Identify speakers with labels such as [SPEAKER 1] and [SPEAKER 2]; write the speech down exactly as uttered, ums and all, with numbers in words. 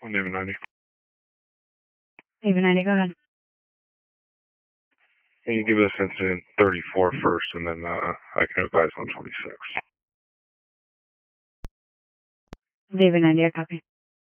[SPEAKER 1] One David ninety.
[SPEAKER 2] David ninety, go ahead.
[SPEAKER 1] Can you give us incident thirty-four first, and then uh, I can advise on twenty-six.
[SPEAKER 2] David ninety, I copy.